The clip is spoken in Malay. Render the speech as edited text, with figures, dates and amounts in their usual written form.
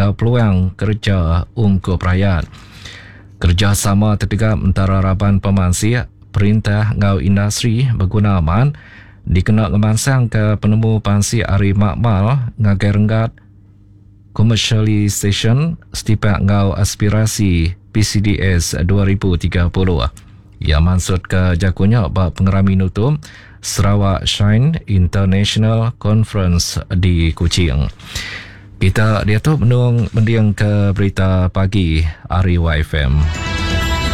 ngau peluang kerja ungkup rakyat. Kerjasama terdekat antara Raban Pemansi, Perintah ngau industri berguna aman dikena ngemansang ke penemu pansi Ari Makmal ngagai renggat commercialization setiap ngau aspirasi PCDS 2030. Ia maksud ke jakunya bak pengerami nutum Sarawak Shine International Conference di Kuching. Kita dia tu mendiang ke berita pagi Ari YFM.